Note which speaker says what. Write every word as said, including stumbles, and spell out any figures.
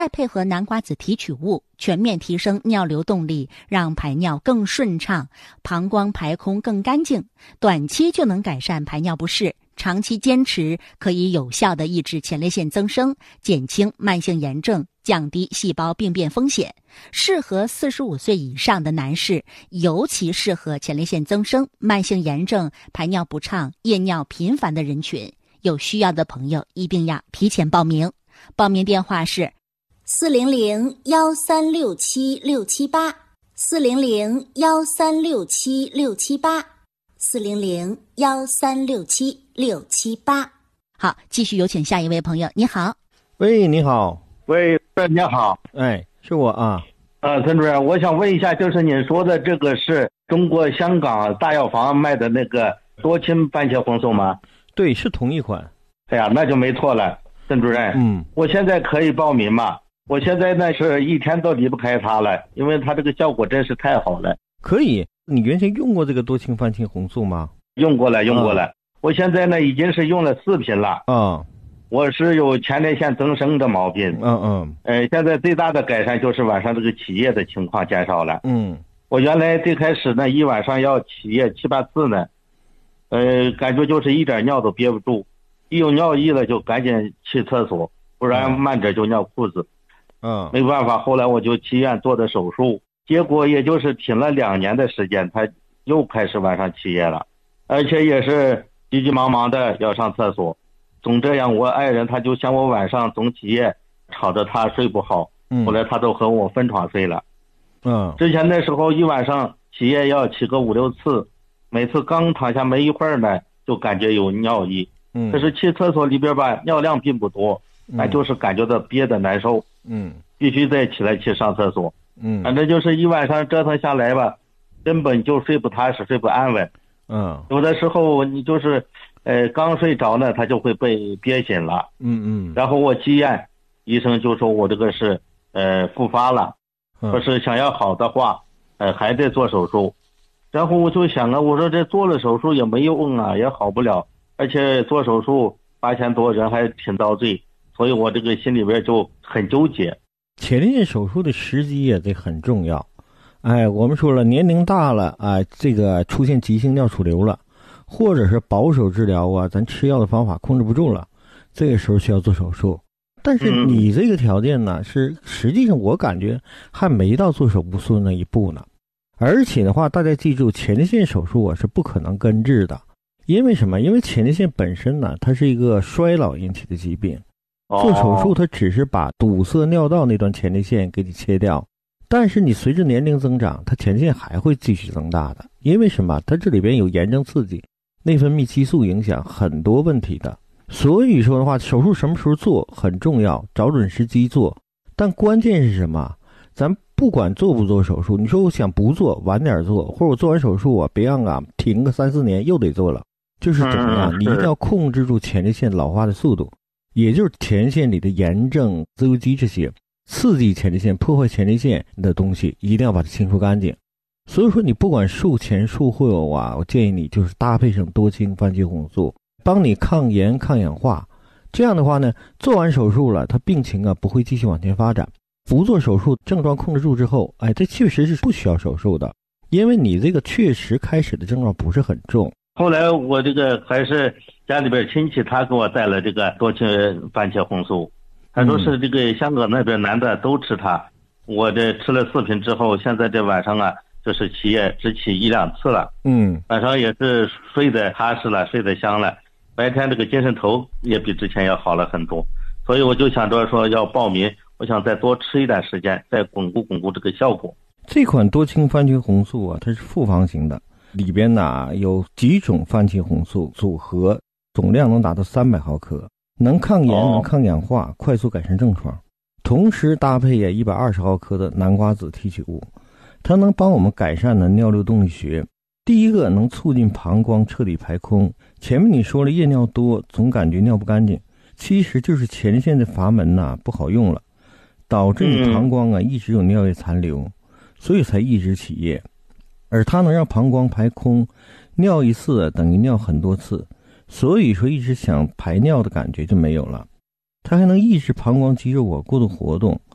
Speaker 1: 再配合南瓜子提取物，全面提升尿流动力，让排尿更顺畅，膀胱排空更干净，短期就能改善排尿不适，长期坚持可以有效地抑制前列腺增生，减轻慢性炎症，降低细胞病变风险，适合四十五岁以上的男士，尤其适合前列腺增生、慢性炎症、排尿不畅、夜尿频繁的人群。有需要的朋友一定要提前报名。报名电话是四零零幺三六七六七八，四零零幺三六七六七八，四零零幺三六七六七八。好，继续有请下一位朋友。你好。
Speaker 2: 喂，你好。
Speaker 3: 喂，你好。
Speaker 2: 哎，是我啊。
Speaker 3: 呃，陈主任，我想问一下，就是您说的这个是中国香港大药房卖的那个多氢番茄红素吗？
Speaker 2: 对，是同一款。
Speaker 3: 哎呀，那就没错了，陈主任。
Speaker 2: 嗯，
Speaker 3: 我现在可以报名吗？我现在呢是一天都离不开它了，因为它这个效果真是太好了。
Speaker 2: 可以，你原先用过这个多氢番茄红素吗？
Speaker 3: 用过了，用过了。嗯、我现在呢已经是用了四瓶了。
Speaker 2: 啊、嗯，
Speaker 3: 我是有前列腺增生的毛病。
Speaker 2: 嗯嗯。
Speaker 3: 呃，现在最大的改善就是晚上这个起夜的情况减少了。
Speaker 2: 嗯。
Speaker 3: 我原来最开始呢一晚上要起夜七八次呢，呃，感觉就是一点尿都憋不住，一有尿意了就赶紧去厕所，不然慢着就尿裤子。
Speaker 2: 嗯，
Speaker 3: 没办法，后来我就去医院做的手术，结果也就是停了两年的时间，他又开始晚上起夜了，而且也是急急忙忙的要上厕所，总这样，我爱人他就嫌我晚上总起夜，吵着他睡不好，后来他都和我分床睡了。
Speaker 2: 嗯，
Speaker 3: 之前那时候一晚上起夜要起个五六次，每次刚躺下没一会儿呢，就感觉有尿意。嗯，可是去厕所里边吧，尿量并不多，但就是感觉到憋得难受。
Speaker 2: 嗯，
Speaker 3: 必须再起来去上厕所。
Speaker 2: 嗯，
Speaker 3: 反正就是一晚上折腾下来吧，根本就睡不踏实，睡不安稳。
Speaker 2: 嗯，
Speaker 3: 有的时候你就是，呃，刚睡着呢，他就会被憋醒了。
Speaker 2: 嗯嗯。
Speaker 3: 然后我去医院，医生就说我这个是呃复发了，说是想要好的话，呃还得做手术。然后我就想啊，我说这做了手术也没用啊，也好不了，而且做手术八千多人还挺遭罪。所以我这个心里边就很纠结。
Speaker 2: 前列腺手术的时机也得很重要。哎，我们说了，年龄大了啊、哎，这个出现急性尿储留了，或者是保守治疗啊，咱吃药的方法控制不住了，这个时候需要做手术。但是你这个条件呢，是实际上我感觉还没到做手术那一步呢。而且的话，大家记住，前列腺手术啊是不可能根治的。因为什么？因为前列腺本身呢，它是一个衰老引起的疾病。做手术它只是把堵塞尿道那段前列腺给你切掉，但是你随着年龄增长，它前列腺还会继续增大的。因为什么？它这里边有炎症刺激，内分泌激素影响，很多问题的。所以说的话，手术什么时候做很重要，找准时机做。但关键是什么？咱不管做不做手术，你说我想不做，晚点做，或者我做完手术啊，别让啊停个三四年又得做了，就是怎么样？你一定要控制住前列腺老化的速度。也就是前列腺里的炎症、自由基这些刺激前列腺、破坏前列腺的东西，一定要把它清除干净。所以说，你不管术前术后啊，我建议你就是搭配上多氢番茄红素，帮你抗炎、抗氧化。这样的话呢，做完手术了，它病情啊不会继续往前发展。不做手术，症状控制住之后，哎，这确实是不需要手术的，因为你这个确实开始的症状不是很重。
Speaker 3: 后来我这个还是家里边亲戚，他给我带了这个多氢番茄红素，他说是这个香港那边男的都吃它。我这吃了四瓶之后，现在这晚上啊，就是起夜只起一两次了。
Speaker 2: 嗯，
Speaker 3: 晚上也是睡得踏实了，睡得香了，白天这个精神头也比之前要好了很多。所以我就想着说要报名，我想再多吃一段时间，再巩固巩固这个效果。
Speaker 2: 这款多氢番茄红素啊，它是复方型的。里边呢有几种番茄红素组合，总量能达到三百毫克，能抗炎、能抗氧化，快速改善症状。同时搭配也一百二十毫克的南瓜子提取物，它能帮我们改善呢尿流动力学。第一个能促进膀胱彻底排空。前面你说了夜尿多，总感觉尿不干净，其实就是前列腺的阀门呐、啊、不好用了，导致你膀胱啊一直有尿液残留，所以才一直起夜。而它能让膀胱排空，尿一次等于尿很多次，所以说一直想排尿的感觉就没有了。它还能抑制膀胱肌肉啊过度活动，